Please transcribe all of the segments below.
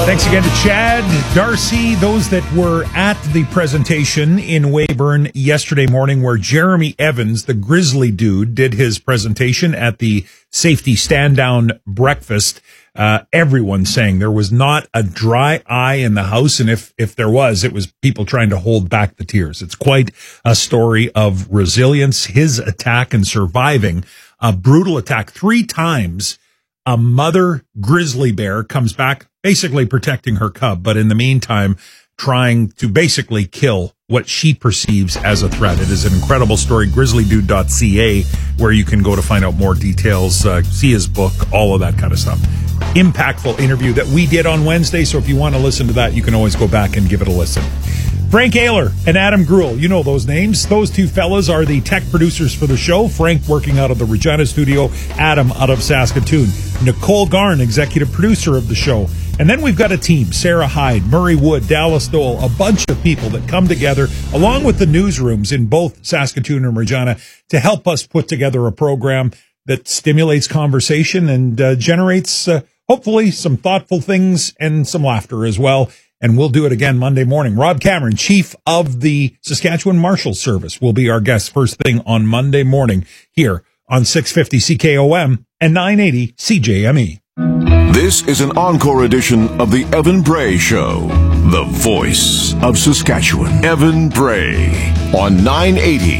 Thanks again to Chad, Darcy, those that were at the presentation in Weyburn yesterday morning where Jeremy Evans, the Grizzly dude, did his presentation at the safety stand-down breakfast. Everyone saying there was not a dry eye in the house, and if there was, it was people trying to hold back the tears. It's quite a story of resilience, his attack and surviving a brutal attack 3 times. A mother grizzly bear comes back, basically protecting her cub, but in the meantime, trying to basically kill what she perceives as a threat. It is an incredible story, grizzlydude.ca, where you can go to find out more details, see his book, all of that kind of stuff. Impactful interview that we did on Wednesday, so if you want to listen to that, you can always go back and give it a listen. Frank Ayler and Adam Gruhl, you know those names. Those two fellas are the tech producers for the show. Frank working out of the Regina studio, Adam out of Saskatoon. Nicole Garn, executive producer of the show. And then we've got a team, Sarah Hyde, Murray Wood, Dallas Dole, a bunch of people that come together along with the newsrooms in both Saskatoon and Regina to help us put together a program that stimulates conversation and generates hopefully some thoughtful things and some laughter as well. And we'll do it again Monday morning. Rob Cameron, chief of the Saskatchewan Marshal Service, will be our guest first thing on Monday morning here on 650 CKOM and 980 CJME. This is an encore edition of the Evan Bray Show, the voice of Saskatchewan. Evan Bray on 980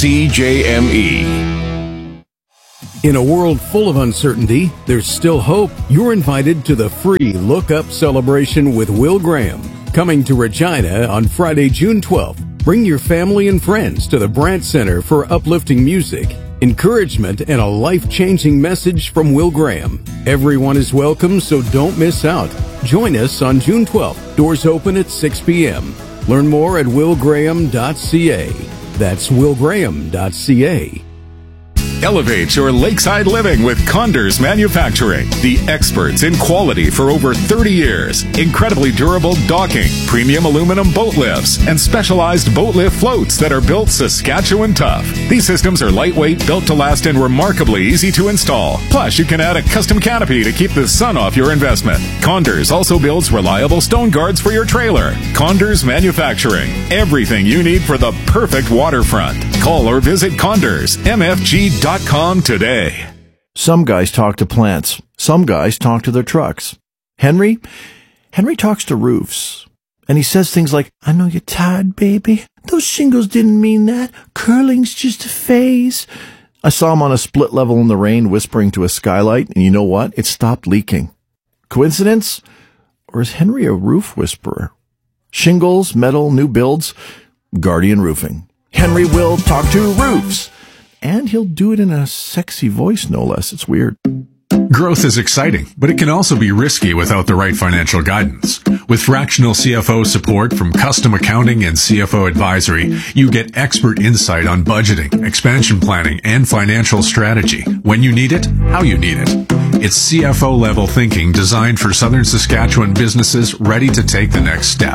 CJME. In a world full of uncertainty, there's still hope. You're invited to the free Look Up celebration with Will Graham, coming to Regina on Friday, June 12th. Bring your family and friends to the Brandt Center for uplifting music, encouragement, and a life-changing message from Will Graham. Everyone is welcome, so don't miss out. Join us on June 12th. Doors open at 6 p.m. Learn more at willgraham.ca. That's willgraham.ca. Elevate your lakeside living with Condors Manufacturing, the experts in quality for over 30 years. Incredibly durable docking, premium aluminum boat lifts, and specialized boat lift floats that are built Saskatchewan tough. These systems are lightweight, built to last, and remarkably easy to install. Plus, you can add a custom canopy to keep the sun off your investment. Condors also builds reliable stone guards for your trailer. Condors Manufacturing, everything you need for the perfect waterfront. Call or visit CondorsMFG.com today. Some guys talk to plants. Some guys talk to their trucks. Henry talks to roofs. And he says things like, I know you're tired, baby. Those shingles didn't mean that. Curling's just a phase. I saw him on a split level in the rain whispering to a skylight, and you know what? It stopped leaking. Coincidence? Or is Henry a roof whisperer? Shingles, metal, new builds, Guardian Roofing. Henry will talk to roofs. And he'll do it in a sexy voice, no less. It's weird. Growth is exciting, but it can also be risky without the right financial guidance. With fractional CFO support from Custom Accounting and CFO Advisory, you get expert insight on budgeting, expansion planning, and financial strategy. When you need it, how you need it. It's CFO-level thinking designed for Southern Saskatchewan businesses ready to take the next step.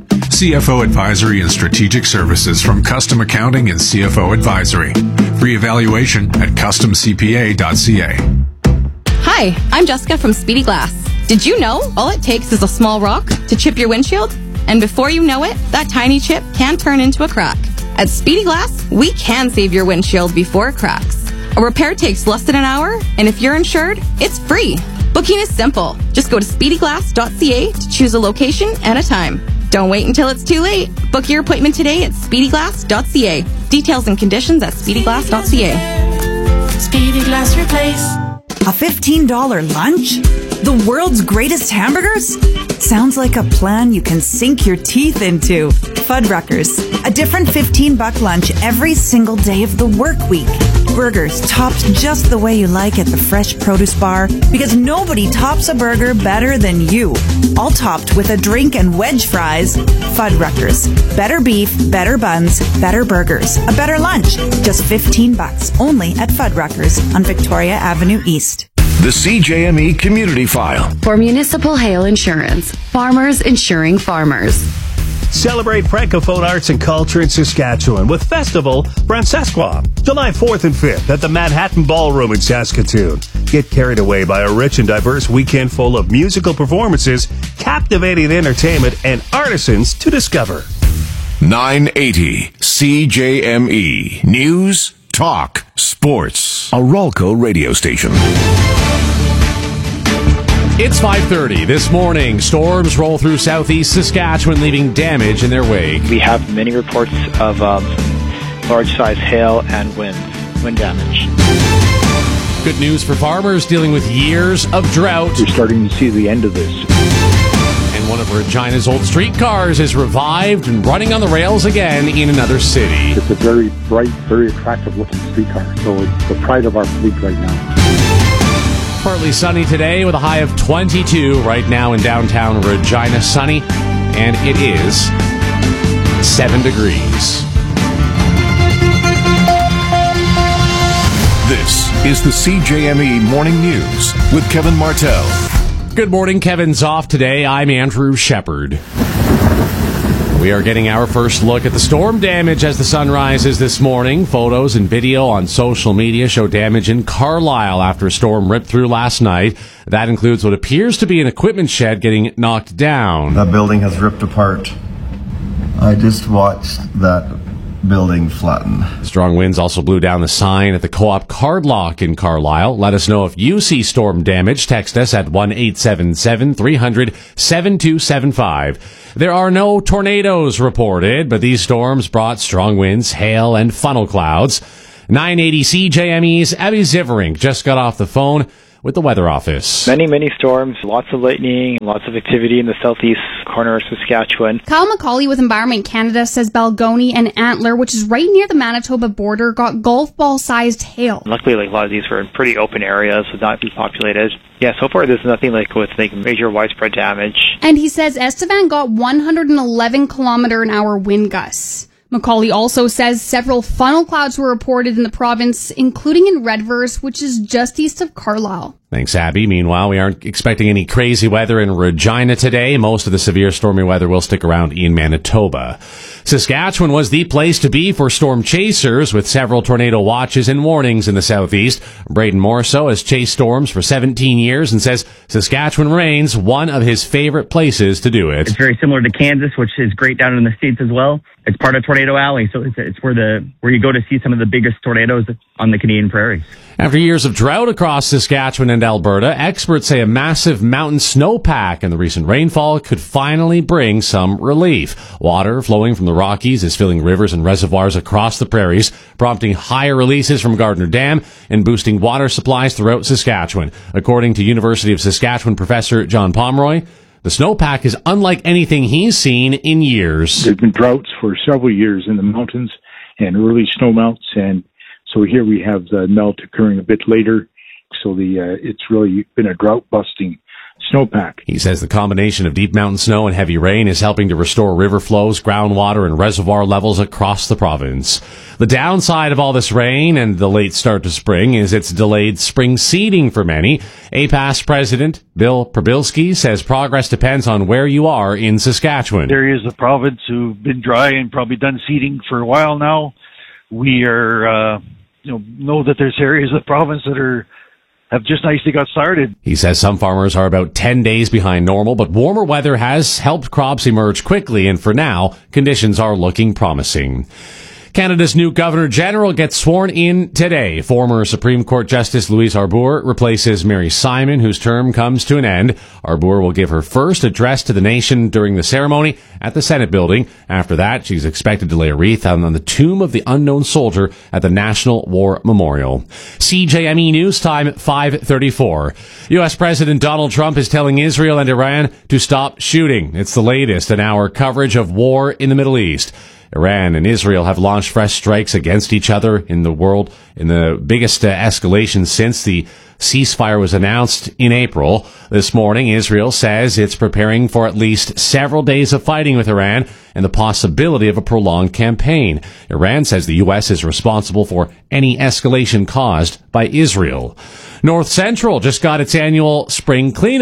CFO Advisory and Strategic Services from Custom Accounting and CFO Advisory. Free evaluation at customcpa.ca. Hi, I'm Jessica from Speedy Glass. Did you know all it takes is a small rock to chip your windshield? And before you know it, that tiny chip can turn into a crack. At Speedy Glass, we can save your windshield before it cracks. A repair takes less than an hour, and if you're insured, it's free. Booking is simple. Just go to speedyglass.ca to choose a location and a time. Don't wait until it's too late. Book your appointment today at speedyglass.ca. Details and conditions at speedyglass.ca. Speedy Glass Replace. A $15 lunch? The world's greatest hamburgers? Sounds like a plan you can sink your teeth into. Fuddruckers, a different $15 lunch every single day of the work week. Burgers topped just the way you like at the Fresh Produce Bar, because nobody tops a burger better than you. All topped with a drink and wedge fries. Fuddruckers. Better beef, better buns, better burgers. A better lunch. Just $15 only at Fuddruckers on Victoria Avenue East. The CJME Community File. For Municipal Hail Insurance. Farmers insuring farmers. Celebrate Francophone arts and culture in Saskatchewan with Festival Francescois, July 4th and 5th at the Manhattan Ballroom in Saskatoon. Get carried away by a rich and diverse weekend full of musical performances, captivating entertainment, and artisans to discover. 980 CJME News, Talk, Sports. A Ralco radio station. It's 5:30 this morning. Storms roll through southeast Saskatchewan, leaving damage in their wake. We have many reports of large-size hail and wind damage. Good news for farmers dealing with years of drought. We're starting to see the end of this. And one of Regina's old streetcars is revived and running on the rails again in another city. It's a very bright, very attractive-looking streetcar, so it's the pride of our fleet right now. Partly sunny today with a high of 22 right now in downtown Regina. Sunny, and it is 7 degrees. This is the CJME Morning News with Kevin Martell. Good morning. Kevin's off today. I'm Andrew Shepard. We are getting our first look at the storm damage as the sun rises this morning. Photos and video on social media show damage in Carlisle after a storm ripped through last night. That includes what appears to be an equipment shed getting knocked down. That building has ripped apart. I just watched that building flatten. Strong winds also blew down the sign at the Co-op Card Lock in Carlisle. Let us know if you see storm damage. Text us at 1-877-300-7275. There are no tornadoes reported, but these storms brought strong winds, hail, and funnel clouds. 980 CJME's Abby Ziverink just got off the phone with the weather office. Many storms, lots of lightning, lots of activity in the southeast corner of Saskatchewan. Kyle McCauley with Environment Canada says Balgony and Antler, which is right near the Manitoba border, got golf ball-sized hail. Luckily, a lot of these were in pretty open areas, so not depopulated. Yeah, so far there's nothing with major widespread damage. And he says Estevan got 111 km/h wind gusts. McCauley also says several funnel clouds were reported in the province, including in Redvers, which is just east of Carlisle. Thanks, Abby. Meanwhile, we aren't expecting any crazy weather in Regina today. Most of the severe stormy weather will stick around in Manitoba. Saskatchewan was the place to be for storm chasers, with several tornado watches and warnings in the southeast. Braden Morso has chased storms for 17 years and says Saskatchewan remains one of his favorite places to do it. It's very similar to Kansas, which is great down in the States as well. It's part of Tornado Alley, so it's where you go to see some of the biggest tornadoes on the Canadian prairies. After years of drought across Saskatchewan and Alberta, experts say a massive mountain snowpack and the recent rainfall could finally bring some relief. Water flowing from the Rockies is filling rivers and reservoirs across the prairies, prompting higher releases from Gardner Dam and boosting water supplies throughout Saskatchewan. According to University of Saskatchewan professor John Pomeroy, the snowpack is unlike anything he's seen in years. There's been droughts for several years in the mountains and early snowmelts, and so here we have the melt occurring a bit later. So it's really been a drought-busting snowpack. He says the combination of deep mountain snow and heavy rain is helping to restore river flows, groundwater, and reservoir levels across the province. The downside of all this rain and the late start to spring is it's delayed spring seeding for many. APAS President Bill Probilski says progress depends on where you are in Saskatchewan. Areas of the province who've been dry and probably done seeding for a while now. We are, know that there's areas of the province that have just nicely got started. He says some farmers are about 10 days behind normal, but warmer weather has helped crops emerge quickly, and for now, conditions are looking promising. Canada's new Governor General gets sworn in today. Former Supreme Court Justice Louise Arbour replaces Mary Simon, whose term comes to an end. Arbour will give her first address to the nation during the ceremony at the Senate building. After that, she's expected to lay a wreath on the tomb of the unknown soldier at the National War Memorial. CJME News Time 5:34. U.S. President Donald Trump is telling Israel and Iran to stop shooting. It's the latest in our coverage of war in the Middle East. Iran and Israel have launched fresh strikes against each other in the world in the biggest escalation since the ceasefire was announced in April. This morning, Israel says it's preparing for at least several days of fighting with Iran and the possibility of a prolonged campaign. Iran says the U.S. is responsible for any escalation caused by Israel. North Central just got its annual spring cleanup.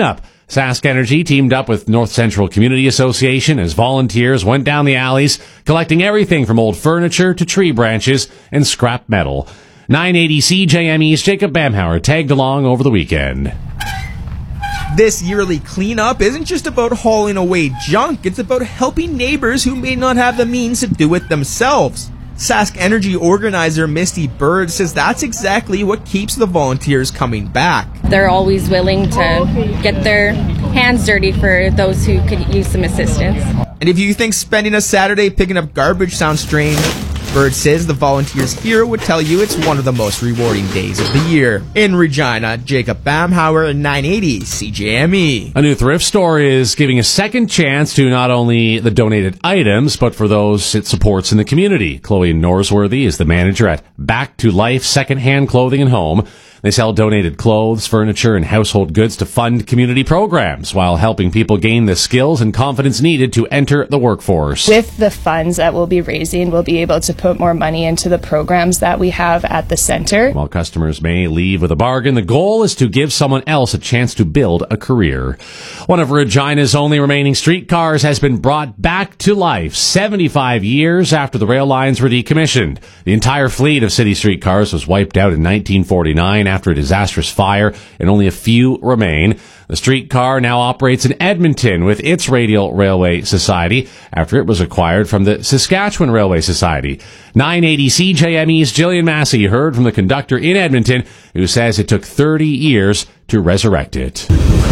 Sask Energy teamed up with North Central Community Association as volunteers went down the alleys, collecting everything from old furniture to tree branches and scrap metal. 980 CJME's Jacob Bamhauer tagged along over the weekend. This yearly cleanup isn't just about hauling away junk, it's about helping neighbors who may not have the means to do it themselves. Sask Energy organizer Misty Bird says that's exactly what keeps the volunteers coming back. They're always willing to get their hands dirty for those who could use some assistance. And if you think spending a Saturday picking up garbage sounds strange, Bird says the volunteers here would tell you it's one of the most rewarding days of the year. In Regina, Jacob Bamhauer, 980 CJME. A new thrift store is giving a second chance to not only the donated items, but for those it supports in the community. Chloe Norsworthy is the manager at Back to Life Secondhand Clothing and Home. They sell donated clothes, furniture, and household goods to fund community programs while helping people gain the skills and confidence needed to enter the workforce. With the funds that we'll be raising, we'll be able to put more money into the programs that we have at the center. While customers may leave with a bargain, the goal is to give someone else a chance to build a career. One of Regina's only remaining streetcars has been brought back to life 75 years after the rail lines were decommissioned. The entire fleet of city streetcars was wiped out in 1949 after a disastrous fire, and only a few remain. The streetcar now operates in Edmonton with its Radial Railway Society after it was acquired from the Saskatchewan Railway Society. 980 CJME's Jillian Massey heard from the conductor in Edmonton, who says it took 30 years to resurrect it.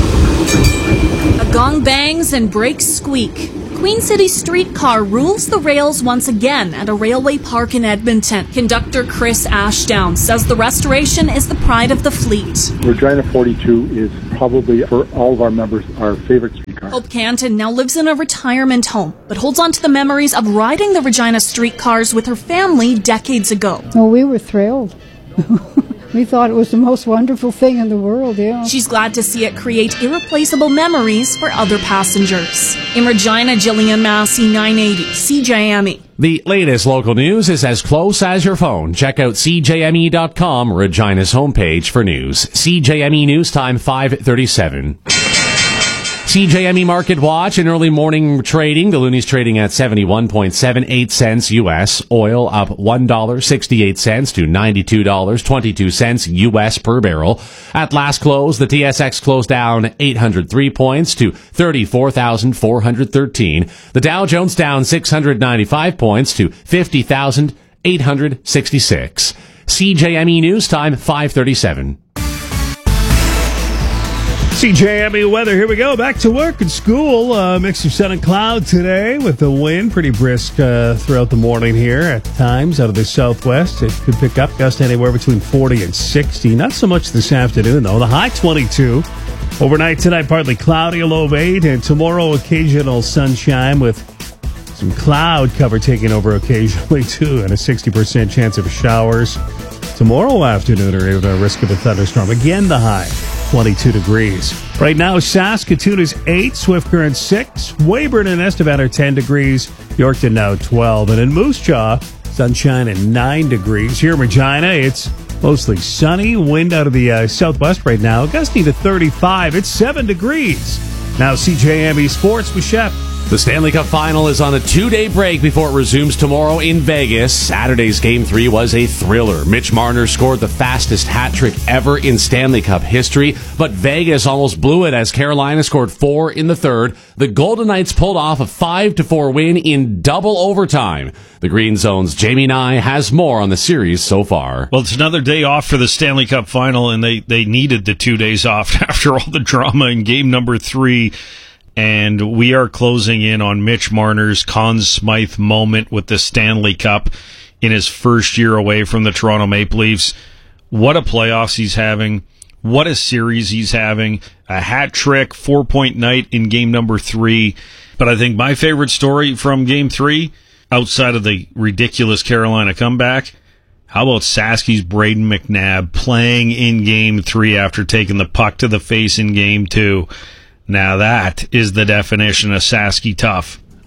A gong bangs and brakes squeak. Queen City streetcar rules the rails once again at a railway park in Edmonton. Conductor Chris Ashdown says the restoration is the pride of the fleet. Regina 42 is probably, for all of our members, our favorite streetcar. Hope Canton now lives in a retirement home, but holds on to the memories of riding the Regina streetcars with her family decades ago. Oh, we were thrilled. We thought it was the most wonderful thing in the world, yeah. She's glad to see it create irreplaceable memories for other passengers. In Regina, Jillian Massey, 980 CJME. The latest local news is as close as your phone. Check out CJME.com, Regina's homepage for news. CJME News Time 5:37. CJME Market Watch in early morning trading. The Looney's trading at 71.78 cents U.S. Oil up $1.68 to $92.22 U.S. per barrel. At last close, the TSX closed down 803 points to 34,413. The Dow Jones down 695 points to 50,866. CJME News Time 5:37. CJME weather, here we go. Back to work and school. Mix of sun and cloud today with the wind pretty brisk throughout the morning here at times out of the southwest. It could pick up gusts anywhere between 40 and 60. Not so much this afternoon, though. The high 22. Overnight tonight, partly cloudy, a low of 8. And tomorrow, occasional sunshine with some cloud cover taking over occasionally, too, and a 60% chance of showers. Tomorrow afternoon, or even a risk of a thunderstorm. Again, the high. 22 degrees. Right now, Saskatoon is 8, Swift Current 6, Weyburn and Estevan are 10 degrees, Yorkton now 12, and in Moose Jaw, sunshine at 9 degrees. Here in Regina, it's mostly sunny, wind out of the southwest right now, gusting to 35, it's 7 degrees. Now CJME Sports with Shep. The Stanley Cup Final is on a 2-day break before it resumes tomorrow in Vegas. Saturday's Game 3 was a thriller. Mitch Marner scored the fastest hat trick ever in Stanley Cup history, but Vegas almost blew it as Carolina scored 4 in the third. The Golden Knights pulled off a 5-4 win in double overtime. The Green Zone's Jamie Nye has more on the series so far. Well, it's another day off for the Stanley Cup Final, and they needed the 2 days off after all the drama in game number 3. And we are closing in on Mitch Marner's Conn Smythe moment with the Stanley Cup in his first year away from the Toronto Maple Leafs. What a playoffs he's having. What a series he's having. A hat trick, 4-point night in game number 3. But I think my favorite story from game 3, outside of the ridiculous Carolina comeback, how about Saski's Braden McNabb playing in game 3 after taking the puck to the face in game 2? Now that is the definition of Sasky tough.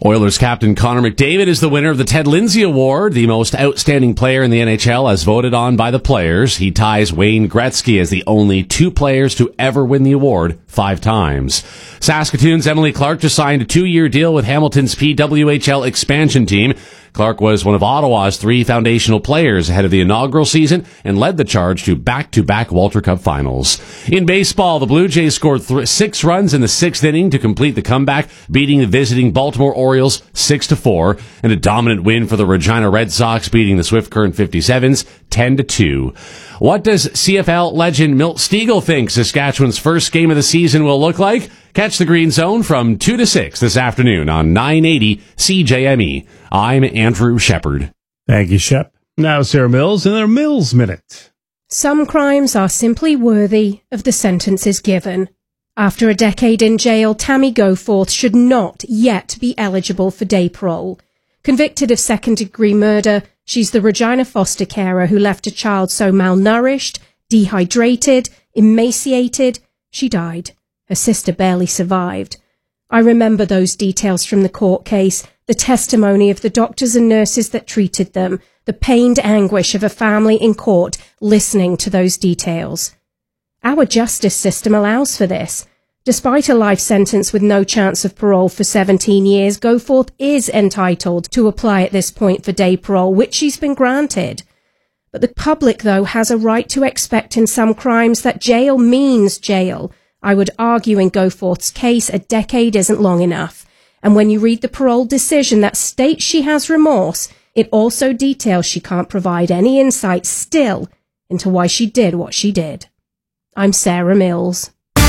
Oilers captain Connor McDavid is the winner of the Ted Lindsay Award, the most outstanding player in the NHL as voted on by the players. He ties Wayne Gretzky as the only two players to ever win the award 5 times. Saskatoon's Emily Clark just signed a 2-year deal with Hamilton's PWHL expansion team. Clark was one of Ottawa's 3 foundational players ahead of the inaugural season and led the charge to back-to-back Walter Cup finals. In baseball, the Blue Jays scored 6 runs in the 6th inning to complete the comeback, beating the visiting Baltimore Orioles 6-4, and a dominant win for the Regina Red Sox, beating the Swift Current 57s 10-2. What does CFL legend Milt Stegall think Saskatchewan's first game of the season will look like? Catch the Green Zone from 2 to 6 this afternoon on 980 CJME. I'm Andrew Shepard. Thank you, Shep. Now Sarah Mills in their Mills Minute. Some crimes are simply worthy of the sentences given. After a decade in jail, Tammy Goforth should not yet be eligible for day parole. Convicted of second-degree murder, she's the Regina foster carer who left a child so malnourished, dehydrated, emaciated, she died. Her sister barely survived. I remember those details from the court case, the testimony of the doctors and nurses that treated them, the pained anguish of a family in court listening to those details. Our justice system allows for this. Despite a life sentence with no chance of parole for 17 years, Goforth is entitled to apply at this point for day parole, which she's been granted. But the public, though, has a right to expect in some crimes that jail means jail. I would argue in Goforth's case a decade isn't long enough. And when you read the parole decision that states she has remorse, it also details she can't provide any insight still into why she did what she did. I'm Sarah Mills.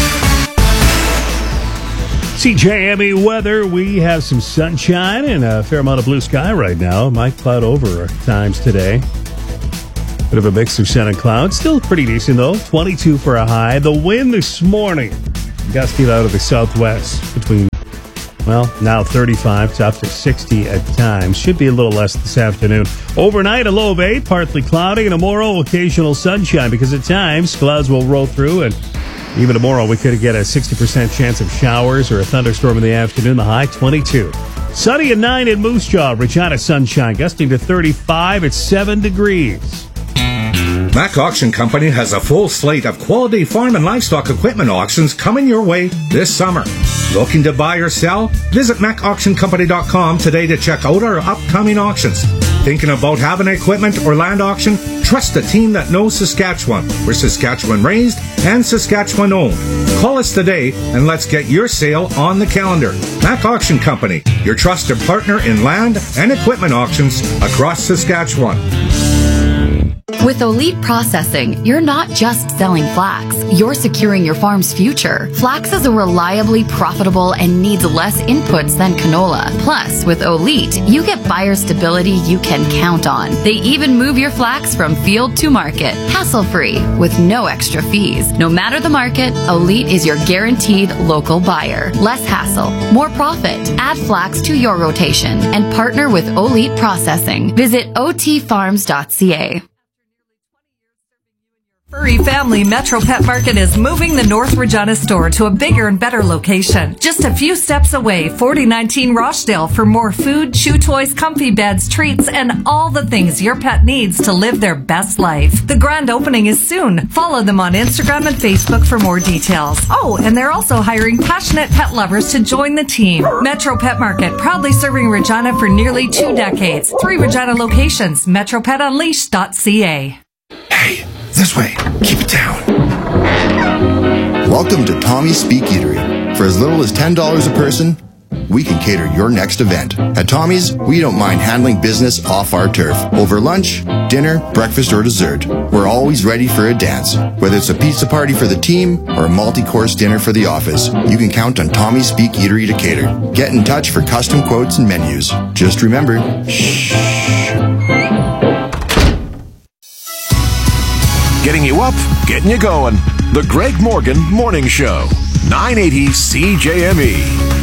CJME weather, we have some sunshine and a fair amount of blue sky right now. Might cloud over at times today. Bit of a mix of sun and clouds. Still pretty decent, though. 22 for a high. The wind this morning gusting out of the southwest between, well, now 35 to up to 60 at times. Should be a little less this afternoon. Overnight, a low of 8, partly cloudy, and tomorrow, occasional sunshine, because at times clouds will roll through, and even tomorrow we could get a 60% chance of showers or a thunderstorm in the afternoon. The high, 22. Sunny at 9 in Moose Jaw. Regina sunshine, gusting to 35 at 7 degrees. Mac Auction Company has a full slate of quality farm and livestock equipment auctions coming your way this summer. Looking to buy or sell? Visit MacAuctionCompany.com today to check out our upcoming auctions. Thinking about having an equipment or land auction? Trust a team that knows Saskatchewan. We're Saskatchewan raised and Saskatchewan owned. Call us today and let's get your sale on the calendar. Mac Auction Company, your trusted partner in land and equipment auctions across Saskatchewan. With Olite Processing, you're not just selling flax, you're securing your farm's future. Flax is a reliably profitable and needs less inputs than canola. Plus, with Olite, you get buyer stability you can count on. They even move your flax from field to market, hassle-free, with no extra fees. No matter the market, Olite is your guaranteed local buyer. Less hassle, more profit. Add flax to your rotation and partner with Olite Processing. Visit otfarms.ca. Furry Family Metro Pet Market is moving the North Regina store to a bigger and better location. Just a few steps away, 4019 Rochdale, for more food, chew toys, comfy beds, treats, and all the things your pet needs to live their best life. The grand opening is soon. Follow them on Instagram and Facebook for more details. Oh, and they're also hiring passionate pet lovers to join the team. Metro Pet Market, proudly serving Regina for nearly 2 decades. 3 Regina locations, metropetunleashed.ca. Hey! This way. Keep it down. Welcome to Tommy's Speak Eatery. For as little as $10 a person, we can cater your next event. At Tommy's, we don't mind handling business off our turf. Over lunch, dinner, breakfast, or dessert, we're always ready for a dance. Whether it's a pizza party for the team or a multi-course dinner for the office, you can count on Tommy's Speak Eatery to cater. Get in touch for custom quotes and menus. Just remember, shh. Getting you up, getting you going. The Greg Morgan Morning Show. 980 CJME.